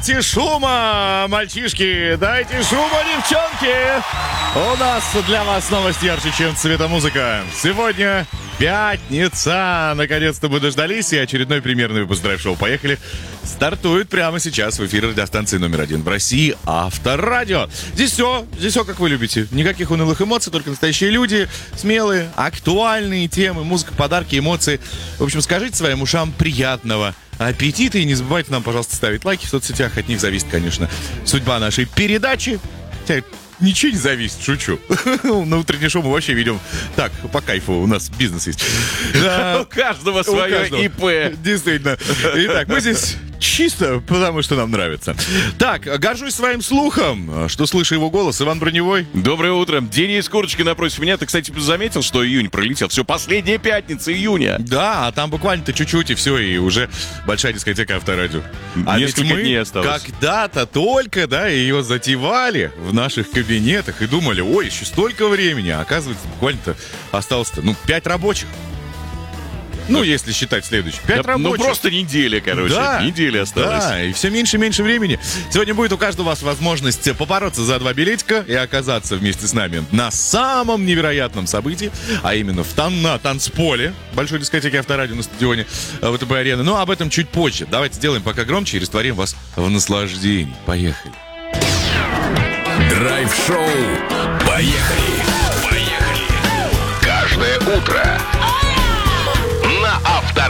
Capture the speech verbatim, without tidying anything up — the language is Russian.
Дайте шума, мальчишки, дайте шума, девчонки. У нас для вас новость ярче, чем цветомузыка. Сегодня пятница. Наконец-то мы дождались, и очередной премьерный выпуск драйв-шоу «Поехали» стартует прямо сейчас в эфире радиостанции номер один в России Авторадио. Здесь все, здесь все, как вы любите. Никаких унылых эмоций, только настоящие люди, смелые, актуальные темы, музыка, подарки, эмоции. В общем, скажите своим ушам приятного аппетита и не забывайте нам, пожалуйста, ставить лайки в соцсетях. От них зависит, конечно, судьба нашей передачи. Ничего не зависит, шучу. На утреннее шоу мы вообще ведем так, по кайфу, у нас бизнес есть. У каждого свое ИП. Действительно. Итак, мы здесь чисто, потому что нам нравится. Так, горжусь своим слухом, что слышу его голос. Иван Броневой. Доброе утро. Денис Курочкин напротив меня. Ты, кстати, заметил, что июнь пролетел? Все, последняя пятница июня. Да, а там буквально-то чуть-чуть, и все, и уже большая дискотека Авторадио. А Несколько ведь мы дней осталось. Когда-то только, да, ее затевали в наших кабинетах и думали, ой, еще столько времени. А оказывается, буквально-то осталось-то, ну, пять рабочих. Ну, если считать следующий. Пять Да, рабочих. Ну, просто неделя, короче. Да, Неделя осталась. Да, и все меньше и меньше времени. Сегодня будет у каждого вас возможность побороться за два билетика и оказаться вместе с нами на самом невероятном событии, а именно в тан- на танцполе большой дискотеки Авторадио на стадионе ВТБ-арены. Но об этом чуть позже. Давайте сделаем пока громче и растворим вас в наслаждении. Поехали. Драйв-шоу. Поехали. Поехали. Каждое утро